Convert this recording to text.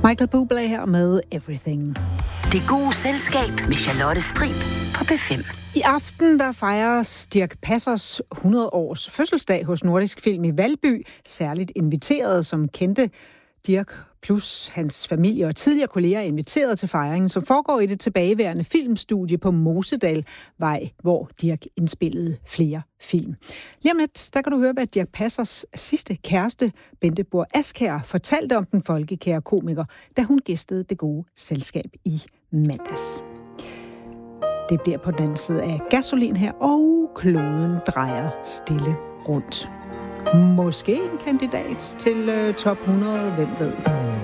Michael Bublé her med Everything. Det gode selskab med Charlotte Strib på P5. I aften der fejres Dirch Passers 100-års fødselsdag hos Nordisk Film i Valby. Særligt inviteret, som kendte Dirch plus hans familie og tidligere kolleger inviteret til fejringen, som foregår i det tilbageværende filmstudie på Mosedalvej, hvor Dirch indspillede flere film. Lige om lidt, der kan du høre, hvad Dirch Passers sidste kæreste, Bente Bohr Askjær, fortalte om den folkekære komiker, da hun gæstede Det Gode Selskab i mandags. Det bliver på den anden side af gasolin her, og kloden drejer stille rundt. Måske en kandidat til top 100, hvem ved.